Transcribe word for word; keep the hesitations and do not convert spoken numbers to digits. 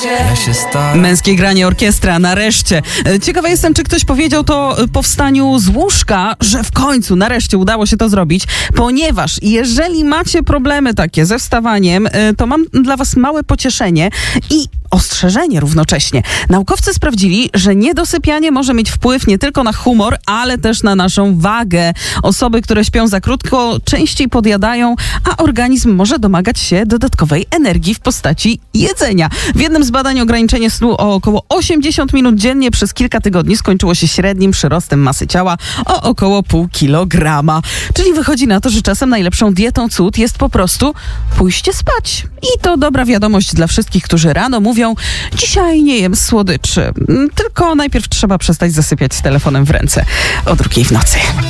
Męskie granie orkiestra, nareszcie. Ciekawa jestem, czy ktoś powiedział to po wstaniu z łóżka, że w końcu, nareszcie udało się to zrobić, ponieważ jeżeli macie problemy takie ze wstawaniem, to mam dla was małe pocieszenie i ostrzeżenie równocześnie. Naukowcy sprawdzili, że niedosypianie może mieć wpływ nie tylko na humor, ale też na naszą wagę. Osoby, które śpią za krótko, częściej podjadają, a organizm może domagać się dodatkowej energii w postaci jedzenia. W jednym z badań ograniczenie snu o około osiemdziesiąt minut dziennie przez kilka tygodni skończyło się średnim przyrostem masy ciała o około pół kilograma. Czyli wychodzi na to, że czasem najlepszą dietą cud jest po prostu pójście spać. I to dobra wiadomość dla wszystkich, którzy rano mówią: dzisiaj nie jem słodyczy, tylko najpierw trzeba przestać zasypiać z telefonem w ręce o drugiej w nocy.